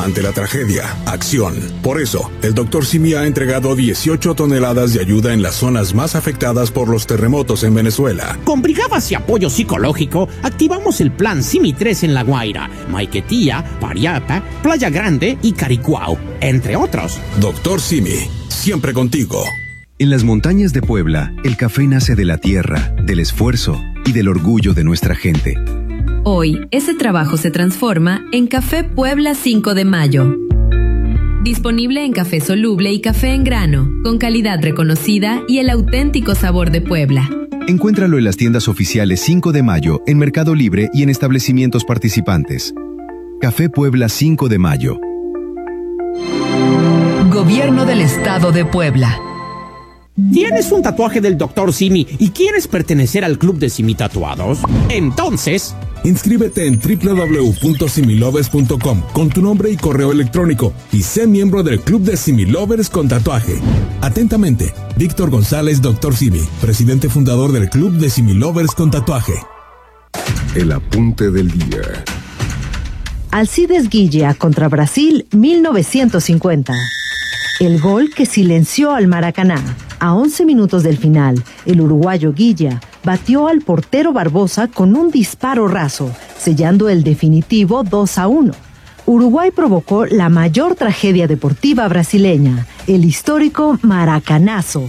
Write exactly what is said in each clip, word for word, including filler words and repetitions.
Ante la tragedia, acción. Por eso, el doctor Simi ha entregado dieciocho toneladas de ayuda en las zonas más afectadas por los terremotos en Venezuela. Con brigadas y apoyo psicológico, activamos el plan Simi tres en La Guaira, Maiquetía, Pariapa, Playa Grande y Caricuao, entre otros. Doctor Simi, siempre contigo. En las montañas de Puebla, el café nace de la tierra, del esfuerzo y del orgullo de nuestra gente. Hoy, ese trabajo se transforma en Café Puebla cinco de mayo. Disponible en café soluble y café en grano, con calidad reconocida y el auténtico sabor de Puebla. Encuéntralo en las tiendas oficiales cinco de mayo, en Mercado Libre y en establecimientos participantes. Café Puebla cinco de mayo. Gobierno del Estado de Puebla. ¿Tienes un tatuaje del doctor Simi y quieres pertenecer al club de Simi Tatuados? Entonces, inscríbete en doble u doble u doble u punto similovers punto com con tu nombre y correo electrónico y sé miembro del club de Simi Lovers con tatuaje. Atentamente, Víctor González, doctor Simi, presidente fundador del club de Simi Lovers con tatuaje. El apunte del día. Alcides Guilla contra Brasil, mil novecientos cincuenta. El gol que silenció al Maracaná. A once minutos del final, el uruguayo Guilla batió al portero Barbosa con un disparo raso, sellando el definitivo dos a uno. Uruguay provocó la mayor tragedia deportiva brasileña, el histórico Maracanazo.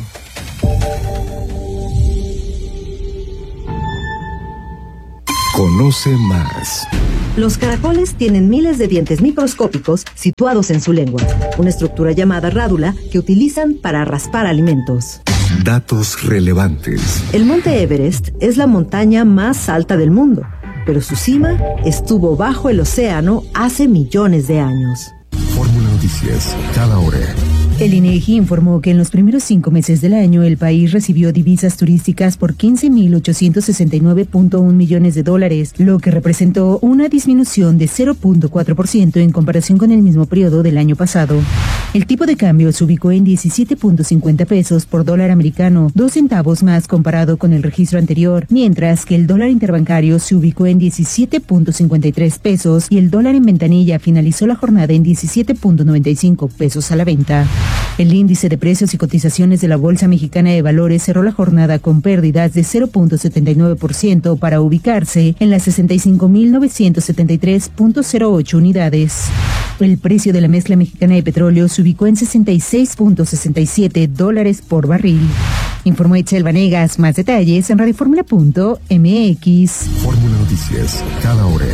Conoce más. Los caracoles tienen miles de dientes microscópicos situados en su lengua, una estructura llamada rádula que utilizan para raspar alimentos. Datos relevantes. El monte Everest es la montaña más alta del mundo, pero su cima estuvo bajo el océano hace millones de años. Fórmula Noticias, cada hora. El INEGI informó que en los primeros cinco meses del año el país recibió divisas turísticas por quince mil ochocientos sesenta y nueve punto uno millones de dólares, lo que representó una disminución de cero punto cuatro por ciento en comparación con el mismo periodo del año pasado. El tipo de cambio se ubicó en diecisiete punto cincuenta pesos por dólar americano, dos centavos más comparado con el registro anterior, mientras que el dólar interbancario se ubicó en diecisiete punto cincuenta y tres pesos y el dólar en ventanilla finalizó la jornada en diecisiete punto noventa y cinco pesos a la venta. El índice de precios y cotizaciones de la Bolsa Mexicana de Valores cerró la jornada con pérdidas de cero punto setenta y nueve por ciento para ubicarse en las sesenta y cinco mil novecientos setenta y tres punto cero ocho unidades. El precio de la mezcla mexicana de petróleo se ubicó en sesenta y seis punto sesenta y siete dólares por barril. Informó Itzel Vanegas. Más detalles en radioformula punto m x. Fórmula Noticias, cada hora.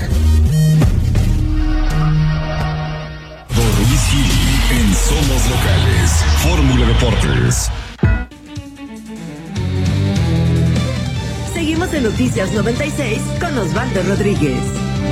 En Somos Locales, Fórmula Deportes. Seguimos en Noticias noventa y seis con Osvaldo Rodríguez.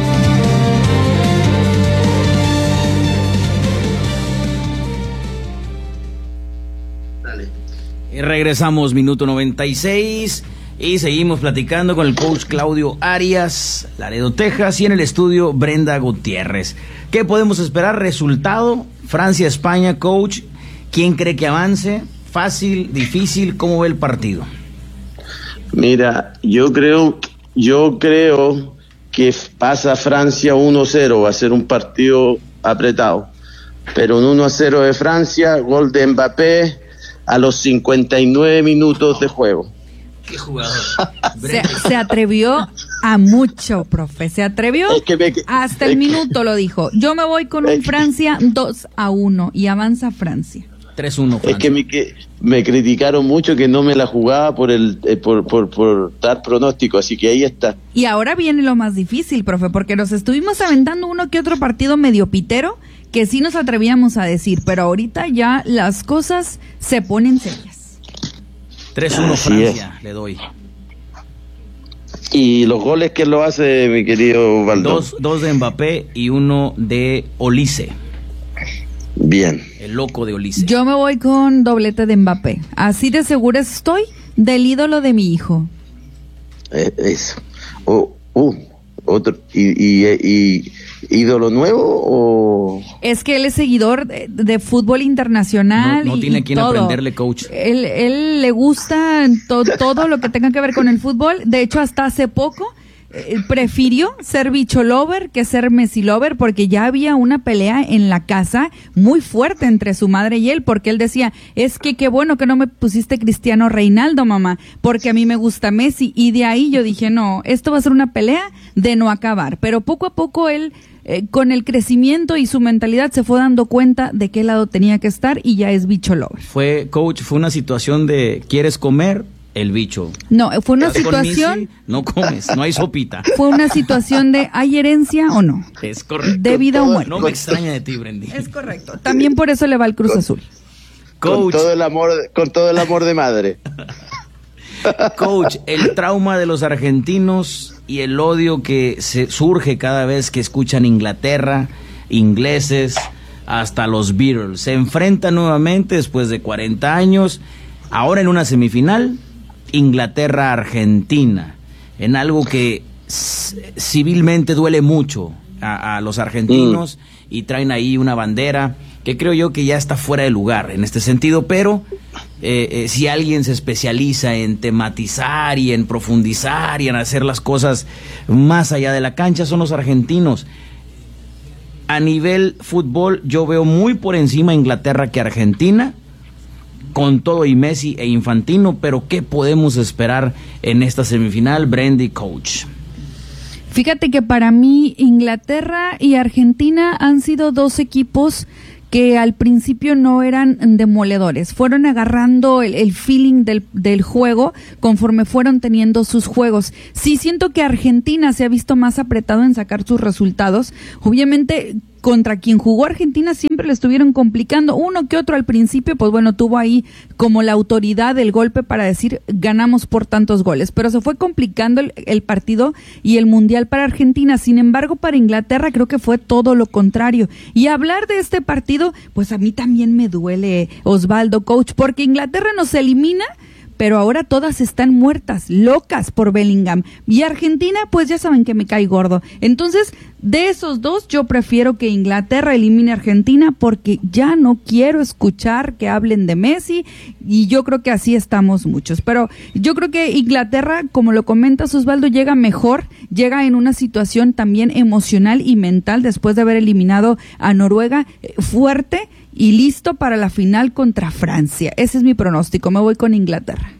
Dale. Y regresamos, minuto noventa y seis, y seguimos platicando con el coach Claudio Arias, Laredo, Texas, y en el estudio Brenda Gutiérrez. ¿Qué podemos esperar? Resultado, Francia-España, coach. ¿Quién cree que avance? ¿Fácil, difícil? ¿Cómo ve el partido? Mira, yo creo, yo creo que pasa Francia uno cero, va a ser un partido apretado. Pero un uno a cero de Francia, gol de Mbappé a los cincuenta y nueve minutos de juego. ¿Qué jugador? Se, se atrevió a mucho, profe. Se atrevió es que me, hasta el minuto, lo dijo. Yo me voy con un Francia dos a uno y avanza Francia. tres uno Francia. Es que me, que me criticaron mucho que no me la jugaba por el eh, por, por, por dar pronóstico, así que ahí está. Y ahora viene lo más difícil, profe, porque nos estuvimos aventando uno que otro partido medio pitero que sí nos atrevíamos a decir, pero ahorita ya las cosas se ponen serias. tres uno Francia, es. Le doy. ¿Y los goles que lo hace mi querido Valdón? Dos, dos de Mbappé y uno de Olise. Bien. El loco de Olise. Yo me voy con doblete de Mbappé. Así de segura estoy del ídolo de mi hijo. Eh, eso. Oh, uh, otro. Y, y, y ídolo nuevo o es que él es seguidor de, de fútbol internacional. No, no y, tiene y a quien todo. aprenderle, coach. Él, él le gusta to, todo lo que tenga que ver con el fútbol. De hecho, hasta hace poco eh, prefirió ser bicho lover que ser Messi lover, porque ya había una pelea en la casa muy fuerte entre su madre y él, porque él decía, es que qué bueno que no me pusiste Cristiano Reinaldo, mamá, porque a mí me gusta Messi, y de ahí yo dije, no, esto va a ser una pelea de no acabar, pero poco a poco él, eh, con el crecimiento y su mentalidad, se fue dando cuenta de qué lado tenía que estar y ya es bicho lover. Fue, coach, fue una situación de, ¿quieres comer? El bicho. No, fue una ¿Estás con situación... Missy? No comes, no hay sopita. Fue una situación de, ¿hay herencia o no? Es correcto. De vida o muerte. No me extraña de ti, Brendy. Es correcto. También por eso le va al Cruz con, Azul. Con Coach. todo el amor, con todo el amor de madre. Coach, el trauma de los argentinos y el odio que se surge cada vez que escuchan Inglaterra, ingleses, hasta los Beatles. Se enfrentan nuevamente después de cuarenta años, ahora en una semifinal, Inglaterra-Argentina, en algo que civilmente duele mucho a, a los argentinos, mm. y traen ahí una bandera que creo yo que ya está fuera de lugar en este sentido, pero eh, eh, si alguien se especializa en tematizar y en profundizar y en hacer las cosas más allá de la cancha, son los argentinos. A nivel fútbol yo veo muy por encima a Inglaterra que Argentina, con todo y Messi e Infantino, pero ¿qué podemos esperar en esta semifinal, Brendy, coach? Fíjate que para mí Inglaterra y Argentina han sido dos equipos que al principio no eran demoledores, fueron agarrando el, el feeling del, del juego conforme fueron teniendo sus juegos. Sí siento que Argentina se ha visto más apretado en sacar sus resultados, obviamente contra quien jugó Argentina siempre le estuvieron complicando, uno que otro al principio, pues bueno, tuvo ahí como la autoridad del golpe para decir ganamos por tantos goles, pero se fue complicando el, el partido y el mundial para Argentina. Sin embargo, para Inglaterra creo que fue todo lo contrario, y hablar de este partido, pues a mí también me duele, Osvaldo, coach, porque Inglaterra nos elimina, pero ahora todas están muertas, locas por Bellingham. Y Argentina, pues ya saben que me cae gordo. Entonces, de esos dos, yo prefiero que Inglaterra elimine a Argentina, porque ya no quiero escuchar que hablen de Messi, y yo creo que así estamos muchos. Pero yo creo que Inglaterra, como lo comentas, Osvaldo, llega mejor, llega en una situación también emocional y mental, después de haber eliminado a Noruega, fuerte, y listo para la final contra Francia. Ese es mi pronóstico, me voy con Inglaterra.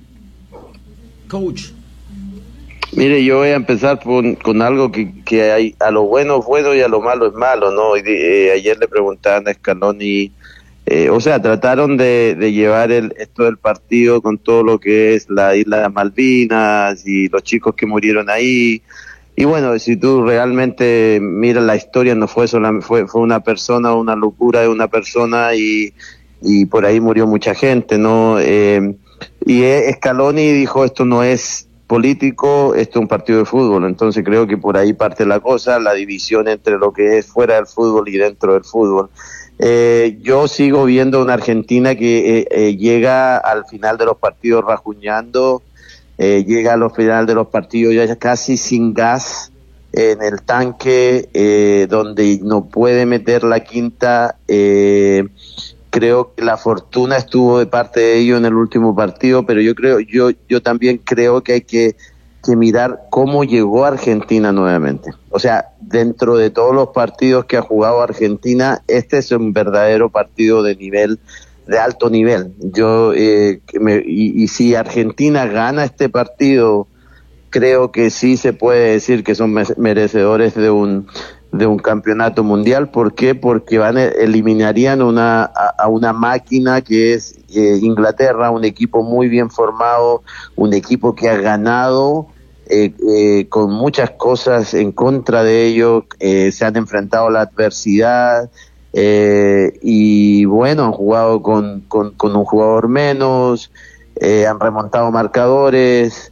Coach. Mire, yo voy a empezar con, con algo que, que hay, a lo bueno es bueno y a lo malo es malo, ¿no? Y de, eh, ayer le preguntaban a Scaloni, eh, o sea, trataron de, de llevar el, esto del partido con todo lo que es la isla de Malvinas y los chicos que murieron ahí. Y bueno, si tú realmente miras la historia, no fue solamente, fue, fue una persona, una locura de una persona, y, y por ahí murió mucha gente, ¿no? Eh, y Scaloni dijo, esto no es político, esto es un partido de fútbol. Entonces creo que por ahí parte la cosa, la división entre lo que es fuera del fútbol y dentro del fútbol. Eh, yo sigo viendo una Argentina que eh, eh, llega al final de los partidos rajuñando, Eh, llega a los finales de los partidos ya casi sin gas en el tanque, eh, donde no puede meter la quinta. Eh, creo que la fortuna estuvo de parte de ellos en el último partido, pero yo creo, yo, yo también creo que hay que, que mirar cómo llegó Argentina nuevamente. O sea, dentro de todos los partidos que ha jugado Argentina, este es un verdadero partido de nivel, de alto nivel. Yo eh, me, y, y si Argentina gana este partido, creo que sí se puede decir que son merecedores de un de un campeonato mundial. ¿Por qué? Porque van eliminarían una a, a una máquina que es eh, Inglaterra, un equipo muy bien formado, un equipo que ha ganado eh, eh, con muchas cosas en contra de ellos, eh, se han enfrentado a la adversidad. Eh, y bueno, han jugado con, con, con un jugador menos, eh, han remontado marcadores,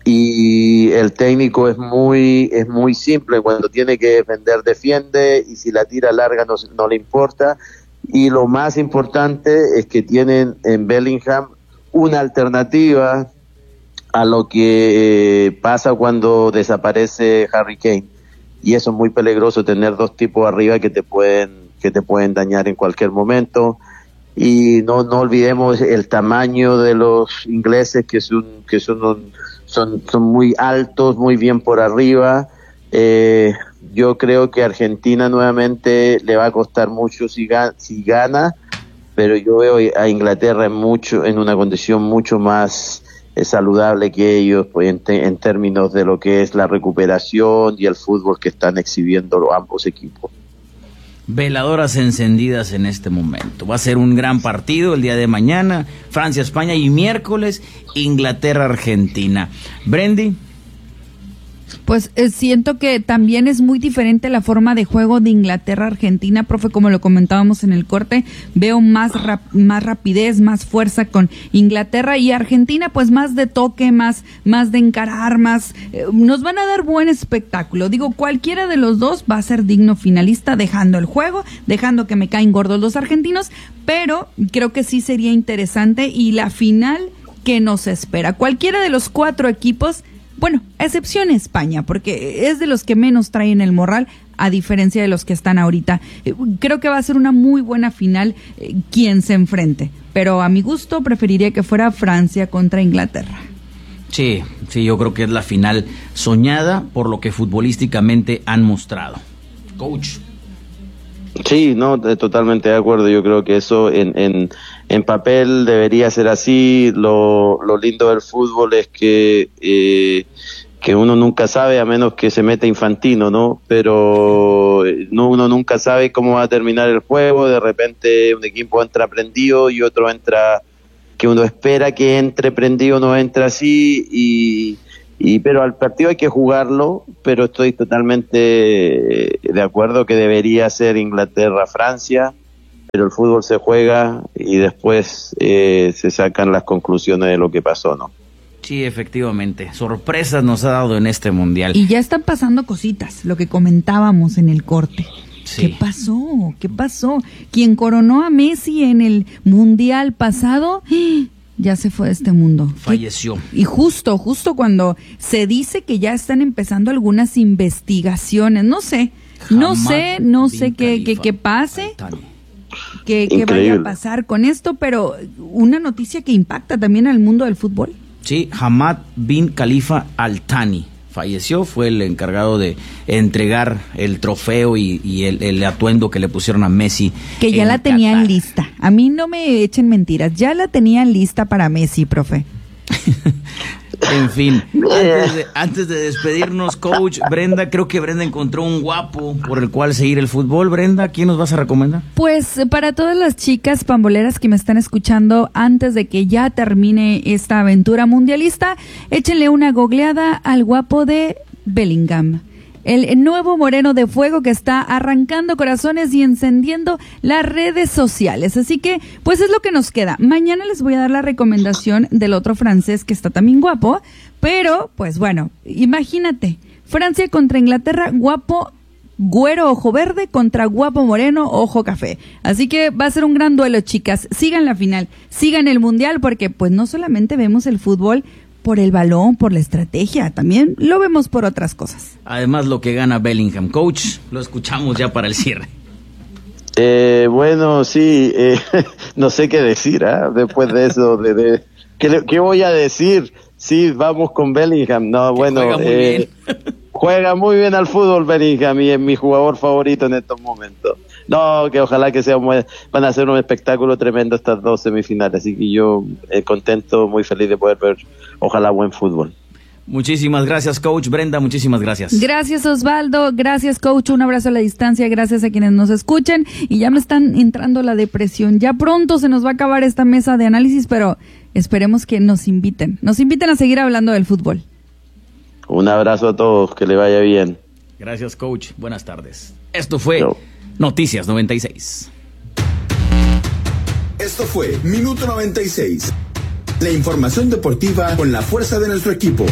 y el técnico es muy es muy simple, cuando tiene que defender defiende, y si la tira larga no, no le importa. Y lo más importante es que tienen en Bellingham una alternativa a lo que eh, pasa cuando desaparece Harry Kane, y eso es muy peligroso, tener dos tipos arriba que te pueden que te pueden dañar en cualquier momento. Y no no olvidemos el tamaño de los ingleses, que son que son un, son, son muy altos, muy bien por arriba. Eh, yo creo que Argentina nuevamente le va a costar mucho si, ga- si gana, pero yo veo a Inglaterra en mucho en una condición mucho más eh, saludable que ellos, pues, en, te- en términos de lo que es la recuperación y el fútbol que están exhibiendo los ambos equipos. Veladoras encendidas en este momento. Va a ser un gran partido el día de mañana, Francia-España, y miércoles Inglaterra-Argentina. Brendy. Pues eh, siento que también es muy diferente la forma de juego de Inglaterra-Argentina, profe, como lo comentábamos en el corte. Veo más rap- más rapidez, más fuerza con Inglaterra, y Argentina pues más de toque, más, más de encarar, más... Eh, nos van a dar buen espectáculo. Digo, cualquiera de los dos va a ser digno finalista, dejando el juego, dejando que me caen gordos los argentinos, pero creo que sí sería interesante, y la final que nos espera. Cualquiera de los cuatro equipos... Bueno, a excepción España, porque es de los que menos traen el morral, a diferencia de los que están ahorita. Creo que va a ser una muy buena final eh, quien se enfrente, pero a mi gusto preferiría que fuera Francia contra Inglaterra. Sí, sí, yo creo que es la final soñada por lo que futbolísticamente han mostrado. Coach. Sí, no, totalmente de acuerdo. Yo creo que eso en, en, en papel debería ser así. Lo, lo lindo del fútbol es que eh, que uno nunca sabe, a menos que se meta Infantino, ¿no? Pero no, uno nunca sabe cómo va a terminar el juego. De repente un equipo entra prendido y otro entra que uno espera que entre prendido, no entra así, y Y, pero al partido hay que jugarlo, pero estoy totalmente de acuerdo que debería ser Inglaterra-Francia, pero el fútbol se juega y después eh, se sacan las conclusiones de lo que pasó, ¿no? Sí, efectivamente. Sorpresas nos ha dado en este mundial. Y ya están pasando cositas, lo que comentábamos en el corte. Sí. ¿Qué pasó? ¿Qué pasó? Quien coronó a Messi en el mundial pasado... ya se fue de este mundo. Falleció. Y justo, justo cuando se dice que ya están empezando algunas investigaciones, no sé, no Hamad sé, no bin sé qué, qué, qué pase, qué, qué vaya a pasar con esto, pero una noticia que impacta también al mundo del fútbol. Sí, Hamad bin Khalifa Al Thani falleció, fue el encargado de entregar el trofeo y, y el, el atuendo que le pusieron a Messi. Que ya en la tenían Qatar. lista. A mí no me echen mentiras, ya la tenían lista para Messi, profe. En fin, antes de, antes de despedirnos, coach, Brenda, creo que Brenda encontró un guapo por el cual seguir el fútbol. Brenda, ¿quién nos vas a recomendar? Pues para todas las chicas pamboleras que me están escuchando, antes de que ya termine esta aventura mundialista, échenle una googleada al guapo de Bellingham. El nuevo moreno de fuego que está arrancando corazones y encendiendo las redes sociales. Así que, pues es lo que nos queda. Mañana les voy a dar la recomendación del otro francés que está también guapo. Pero, pues bueno, imagínate. Francia contra Inglaterra, guapo güero ojo verde contra guapo moreno ojo café. Así que va a ser un gran duelo, chicas. Sigan la final, sigan el mundial, porque pues no solamente vemos el fútbol por el balón, por la estrategia, también lo vemos por otras cosas. Además, lo que gana Bellingham. Coach, lo escuchamos ya para el cierre. Eh, bueno, sí, eh, no sé qué decir, ¿eh? Después de eso, de, de, ¿qué, ¿qué voy a decir? Sí, vamos con Bellingham. No, Que bueno, juega muy eh, bien. juega muy bien al fútbol Bellingham y es mi jugador favorito en estos momentos. No, que ojalá que sea un, van a ser un espectáculo tremendo estas dos semifinales, así que yo eh, contento, muy feliz de poder ver, ojalá, buen fútbol. Muchísimas gracias, coach. Brenda, muchísimas gracias. Gracias, Osvaldo. Gracias, coach. Un abrazo a la distancia. Gracias a quienes nos escuchan. Y ya me están entrando la depresión. Ya pronto se nos va a acabar esta mesa de análisis, pero esperemos que nos inviten. Nos inviten a seguir hablando del fútbol. Un abrazo a todos, que le vaya bien. Gracias, coach. Buenas tardes. Esto fue Chao. Noticias noventa y seis. Esto fue Minuto noventa y seis. La información deportiva con la fuerza de nuestro equipo.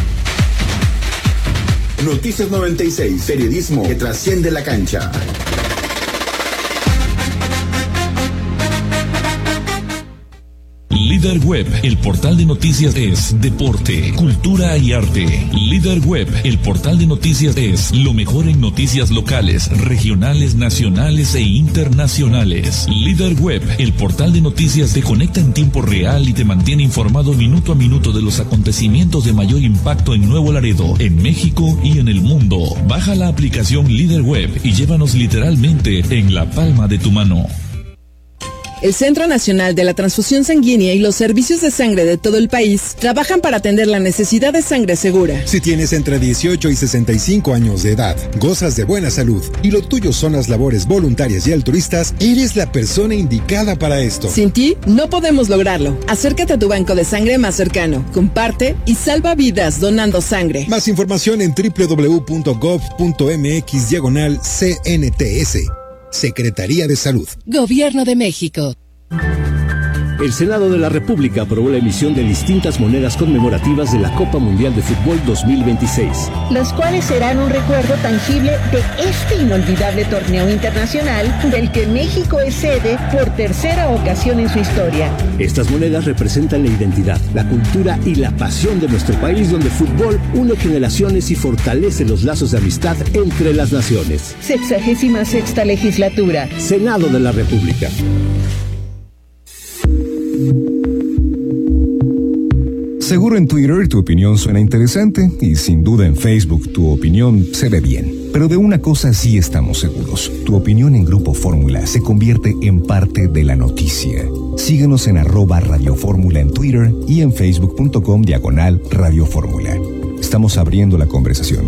Noticias noventa y seis. Periodismo que trasciende la cancha. Líder Líder Web, el portal de noticias es deporte, cultura y arte. Líder Web, el portal de noticias es lo mejor en noticias locales, regionales, nacionales e internacionales. Líder Web, el portal de noticias te conecta en tiempo real y te mantiene informado minuto a minuto de los acontecimientos de mayor impacto en Nuevo Laredo, en México y en el mundo. Baja la aplicación Líder Web y llévanos literalmente en la palma de tu mano. El Centro Nacional de la Transfusión Sanguínea y los servicios de sangre de todo el país trabajan para atender la necesidad de sangre segura. Si tienes entre dieciocho y sesenta y cinco años de edad, gozas de buena salud y lo tuyo son las labores voluntarias y altruistas, eres la persona indicada para esto. Sin ti, no podemos lograrlo. Acércate a tu banco de sangre más cercano, comparte y salva vidas donando sangre. Más información en doble u doble u doble u punto gov punto eme equis diagonal C N T S. Secretaría de Salud. Gobierno de México. El Senado de la República aprobó la emisión de distintas monedas conmemorativas de la Copa Mundial de Fútbol dos mil veintiséis. Las cuales serán un recuerdo tangible de este inolvidable torneo internacional del que México es sede por tercera ocasión en su historia. Estas monedas representan la identidad, la cultura y la pasión de nuestro país, donde el fútbol une generaciones y fortalece los lazos de amistad entre las naciones. Sexagésima sexta legislatura. Senado de la República. Seguro en Twitter tu opinión suena interesante y sin duda en Facebook tu opinión se ve bien. Pero de una cosa sí estamos seguros. Tu opinión en Grupo Fórmula se convierte en parte de la noticia. Síguenos en arroba Radio Fórmula en Twitter y en facebook punto com diagonal Radio Fórmula. Estamos abriendo la conversación.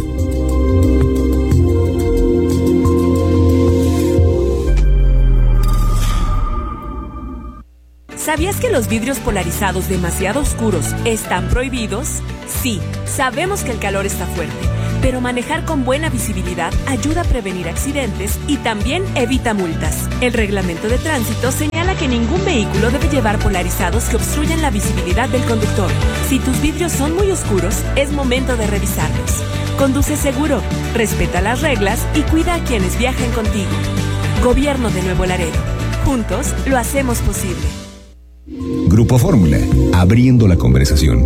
¿Sabías que los vidrios polarizados demasiado oscuros están prohibidos? Sí, sabemos que el calor está fuerte, pero manejar con buena visibilidad ayuda a prevenir accidentes y también evita multas. El reglamento de tránsito señala que ningún vehículo debe llevar polarizados que obstruyan la visibilidad del conductor. Si tus vidrios son muy oscuros, es momento de revisarlos. Conduce seguro, respeta las reglas y cuida a quienes viajen contigo. Gobierno de Nuevo Laredo. Juntos lo hacemos posible. Grupo Fórmula, abriendo la conversación.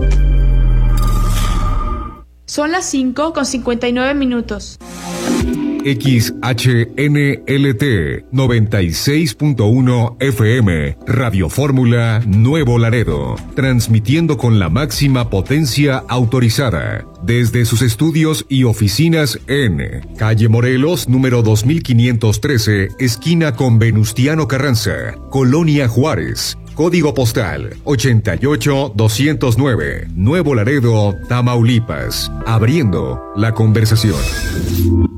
Son las cinco con cincuenta y nueve minutos. X H N L T noventa y seis punto uno F M, Radio Fórmula Nuevo Laredo, transmitiendo con la máxima potencia autorizada, desde sus estudios y oficinas en Calle Morelos, número dos mil quinientos trece, esquina con Venustiano Carranza, Colonia Juárez. Código postal ochenta y ocho doscientos nueve, Nuevo Laredo, Tamaulipas. Abriendo la conversación.